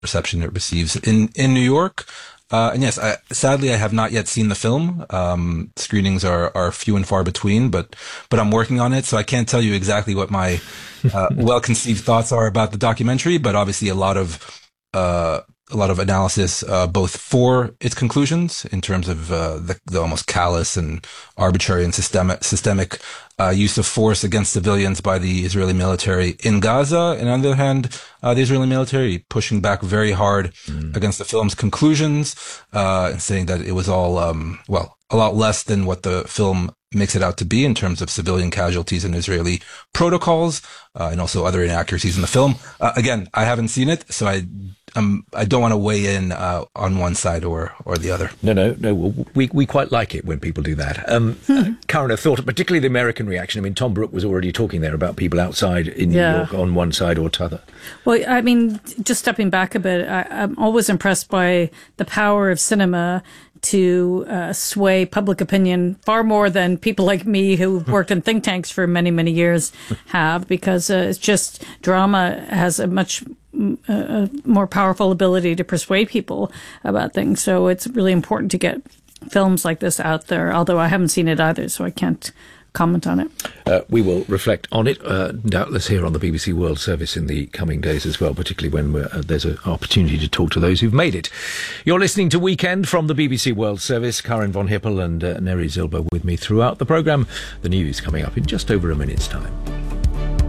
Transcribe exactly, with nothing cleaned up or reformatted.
reception it receives in, in New York. Uh, and yes, I, sadly, I have not yet seen the film. Um, screenings are, are few and far between, but, but I'm working on it. So I can't tell you exactly what my, uh, well-conceived thoughts are about the documentary, but obviously a lot of, uh, a lot of analysis, uh, both for its conclusions in terms of, uh, the, the almost callous and arbitrary and systemic, systemic, uh, use of force against civilians by the Israeli military in Gaza. And on the other hand, uh, the Israeli military pushing back very hard mm. against the film's conclusions, uh, and saying that it was all, um, well, a lot less than what the film makes it out to be in terms of civilian casualties and Israeli protocols, uh, and also other inaccuracies in the film. Uh, again, I haven't seen it, so I, um, I don't want to weigh in, uh, on one side or, or the other. No, no, no. We, we quite like it when people do that. Um, hmm. Karen, I thought, particularly the American reaction. I mean, Tom Brooke was already talking there about people outside in New yeah. York on one side or t'other. Well, I mean, just stepping back a bit, I, I'm always impressed by the power of cinema to uh, sway public opinion far more than people like me who've worked in think tanks for many, many years have, because uh, it's just drama has a much uh, a more powerful ability to persuade people about things. So it's really important to get films like this out there, although I haven't seen it either, so I can't comment on it. Uh, we will reflect on it, uh, doubtless here on the B B C World Service in the coming days as well, particularly when we're, uh, there's an opportunity to talk to those who've made it. You're listening to Weekend from the B B C World Service. Karen von Hippel and uh, Neri Zilber with me throughout the programme. The news coming up in just over a minute's time.